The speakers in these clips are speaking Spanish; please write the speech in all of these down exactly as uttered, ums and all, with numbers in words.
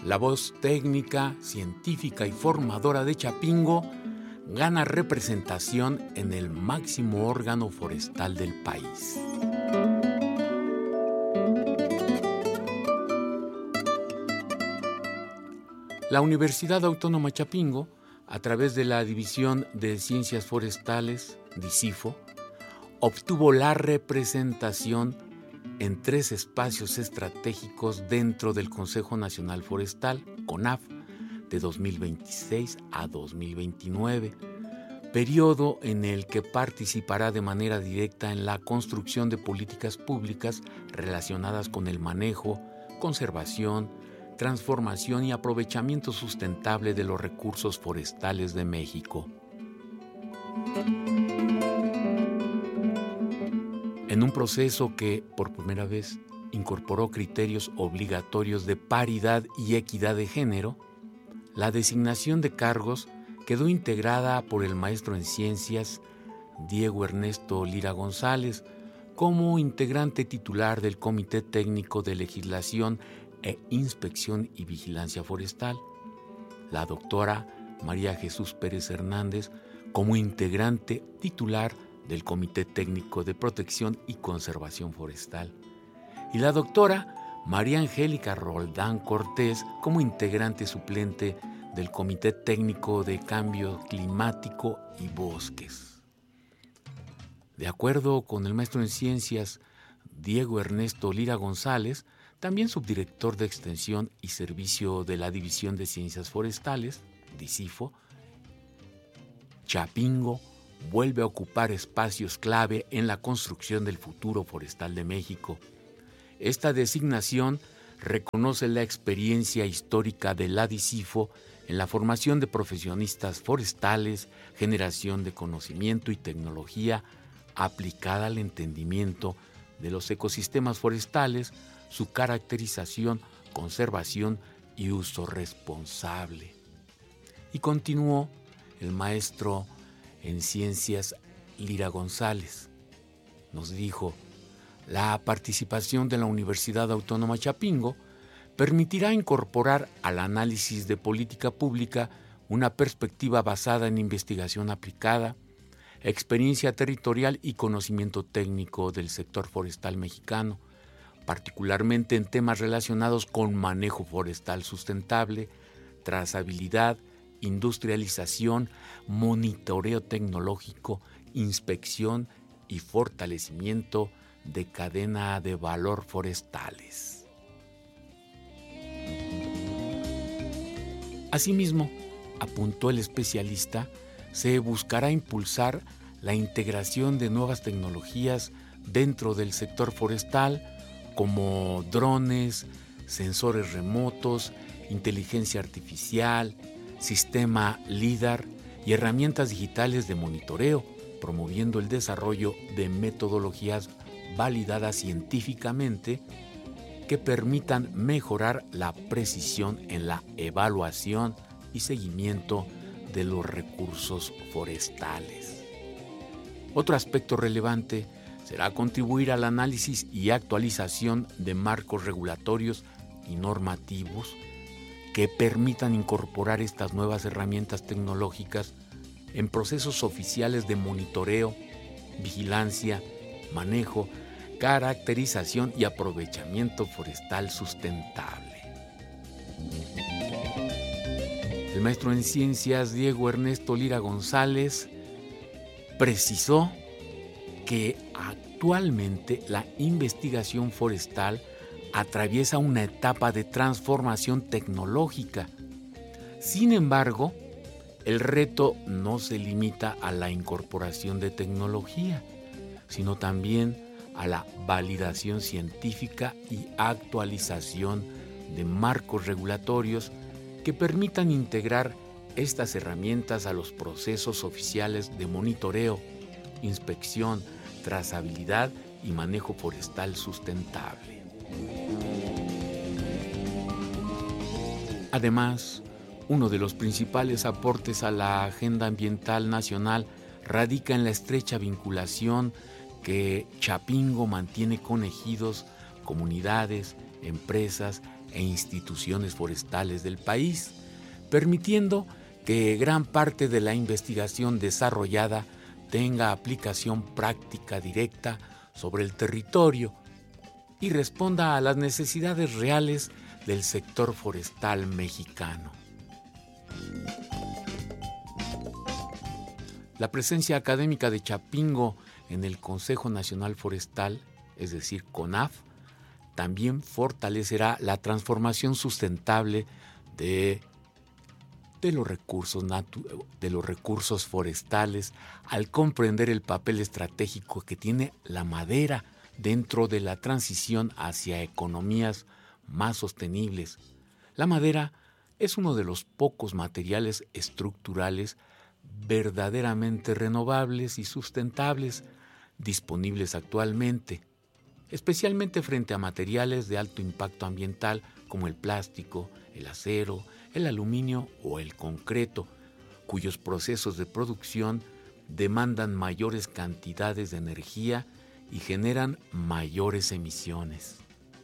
La voz técnica, científica y formadora de Chapingo gana representación en el máximo órgano forestal del país. La Universidad Autónoma Chapingo, a través de la División de Ciencias Forestales, DICIFO, obtuvo la representación en tres espacios estratégicos dentro del Consejo Nacional Forestal, CONAF, de dos mil veintiséis a dos mil veintinueve, periodo en el que participará de manera directa en la construcción de políticas públicas relacionadas con el manejo, conservación, transformación y aprovechamiento sustentable de los recursos forestales de México. En un proceso que, por primera vez, incorporó criterios obligatorios de paridad y equidad de género, la designación de cargos quedó integrada por el maestro en ciencias Diego Ernesto Lira González como integrante titular del Comité Técnico de Legislación e Inspección y Vigilancia Forestal, la doctora María Jesús Pérez Hernández como integrante titular del Comité Técnico de Protección y Conservación Forestal, y la doctora María Angélica Roldán Cortés como integrante suplente del Comité Técnico de Cambio Climático y Bosques. De acuerdo con el maestro en ciencias Diego Ernesto Lira González, también subdirector de Extensión y Servicio de la División de Ciencias Forestales, DICIFO, Chapingo vuelve a ocupar espacios clave en la construcción del futuro forestal de México. Esta designación reconoce la experiencia histórica de la DICIFO en la formación de profesionistas forestales, generación de conocimiento y tecnología aplicada al entendimiento de los ecosistemas forestales, su caracterización, conservación y uso responsable. Y continuó el maestro en ciencias Lira González. Nos dijo: la participación de la Universidad Autónoma Chapingo permitirá incorporar al análisis de política pública una perspectiva basada en investigación aplicada, experiencia territorial y conocimiento técnico del sector forestal mexicano, particularmente en temas relacionados con manejo forestal sustentable, trazabilidad, industrialización, monitoreo tecnológico, inspección y fortalecimiento de cadena de valor forestales. Asimismo, apuntó el especialista, se buscará impulsar la integración de nuevas tecnologías dentro del sector forestal, como drones, sensores remotos, inteligencia artificial, sistema LIDAR y herramientas digitales de monitoreo, promoviendo el desarrollo de metodologías validadas científicamente que permitan mejorar la precisión en la evaluación y seguimiento de los recursos forestales. Otro aspecto relevante será contribuir al análisis y actualización de marcos regulatorios y normativos que permitan incorporar estas nuevas herramientas tecnológicas en procesos oficiales de monitoreo, vigilancia, manejo, caracterización y aprovechamiento forestal sustentable. El maestro en ciencias Diego Ernesto Lira González precisó que actualmente la investigación forestal atraviesa una etapa de transformación tecnológica. Sin embargo, el reto no se limita a la incorporación de tecnología, sino también a la validación científica y actualización de marcos regulatorios que permitan integrar estas herramientas a los procesos oficiales de monitoreo, inspección, trazabilidad y manejo forestal sustentable. Además, uno de los principales aportes a la agenda ambiental nacional radica en la estrecha vinculación que Chapingo mantiene con ejidos, comunidades, empresas e instituciones forestales del país, permitiendo que gran parte de la investigación desarrollada tenga aplicación práctica directa sobre el territorio y responda a las necesidades reales del sector forestal mexicano. La presencia académica de Chapingo en el Consejo Nacional Forestal, es decir, CONAF, también fortalecerá la transformación sustentable de, de, los recursos natu- de los recursos forestales al comprender el papel estratégico que tiene la madera dentro de la transición hacia economías más sostenibles. La madera es uno de los pocos materiales estructurales verdaderamente renovables y sustentables disponibles actualmente, especialmente frente a materiales de alto impacto ambiental como el plástico, el acero, el aluminio o el concreto, cuyos procesos de producción demandan mayores cantidades de energía y generan mayores emisiones.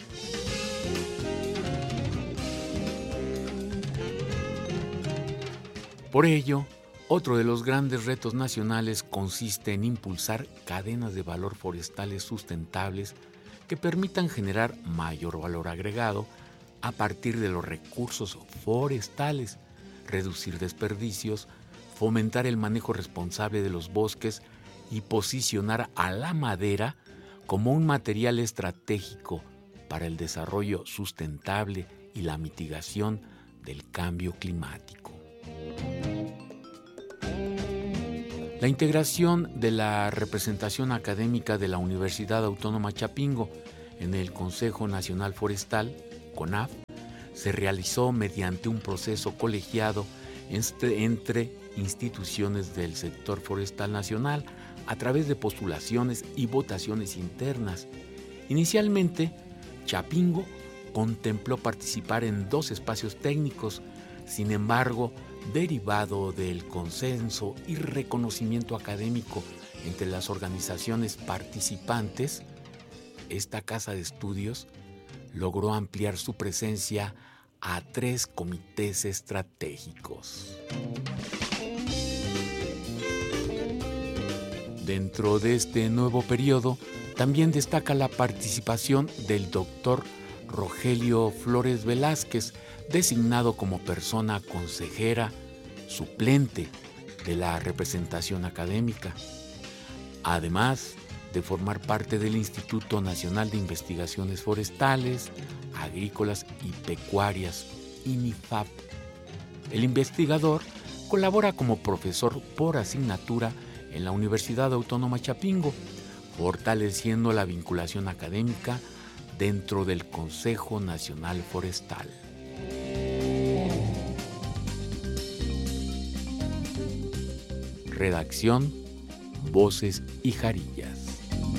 Por ello, otro de los grandes retos nacionales consiste en impulsar cadenas de valor forestales sustentables que permitan generar mayor valor agregado a partir de los recursos forestales, reducir desperdicios, fomentar el manejo responsable de los bosques y posicionar a la madera como un material estratégico para el desarrollo sustentable y la mitigación del cambio climático. La integración de la representación académica de la Universidad Autónoma Chapingo en el Consejo Nacional Forestal, CONAF, se realizó mediante un proceso colegiado entre, entre instituciones del sector forestal nacional a través de postulaciones y votaciones internas. Inicialmente, Chapingo contempló participar en dos espacios técnicos. Sin embargo, derivado del consenso y reconocimiento académico entre las organizaciones participantes, esta casa de estudios logró ampliar su presencia a tres comités estratégicos. Dentro de este nuevo periodo, también destaca la participación del doctor Rogelio Flores Velázquez, designado como persona consejera suplente de la representación académica, además de formar parte del Instituto Nacional de Investigaciones Forestales, Agrícolas y Pecuarias, INIFAP. El investigador colabora como profesor por asignatura en la Universidad Autónoma Chapingo, fortaleciendo la vinculación académica dentro del Consejo Nacional Forestal. Redacción, Voces y Jarillas.